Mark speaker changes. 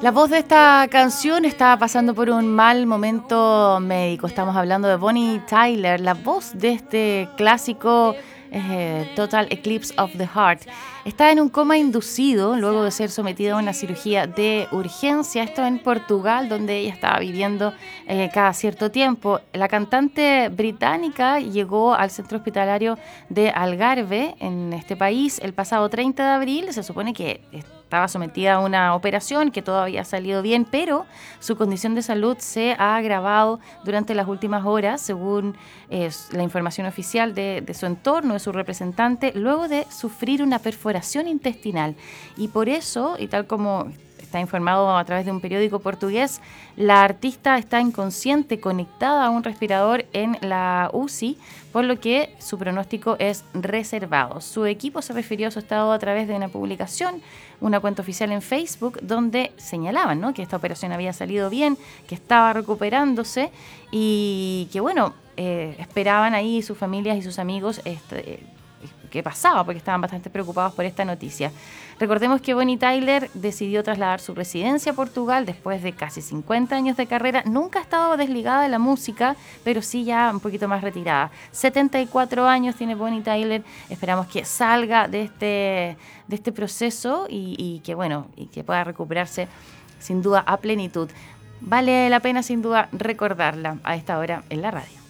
Speaker 1: La voz de esta canción estaba pasando por un mal momento médico. Estamos hablando de Bonnie Tyler, la voz de este clásico Total Eclipse of the Heart. Está en un coma inducido luego de ser sometida a una cirugía de urgencia. Esto en Portugal, donde ella estaba viviendo cada cierto tiempo. La cantante británica llegó al centro hospitalario de Algarve, en este país, el pasado 30 de abril. Se supone que estaba sometida a una operación que todo había salido bien, pero su condición de salud se ha agravado durante las últimas horas, según la información oficial de su entorno, de su representante, luego de sufrir una perforación intestinal. Y por eso, y tal como está informado a través de un periódico portugués, la artista está inconsciente, conectada a un respirador en la UCI, por lo que su pronóstico es reservado. Su equipo se refirió a su estado a través de una publicación, una cuenta oficial en Facebook, donde señalaban, ¿no?, que esta operación había salido bien, que estaba recuperándose y que, bueno, esperaban ahí sus familias y sus amigos qué pasaba, porque estaban bastante preocupados por esta noticia. Recordemos que Bonnie Tyler decidió trasladar su residencia a Portugal después de casi 50 años de carrera. Nunca ha estado desligada de la música, pero sí ya un poquito más retirada. 74 años tiene Bonnie Tyler. Esperamos que salga de este proceso y que, bueno, y que pueda recuperarse sin duda a plenitud. Vale la pena sin duda recordarla a esta hora en la radio.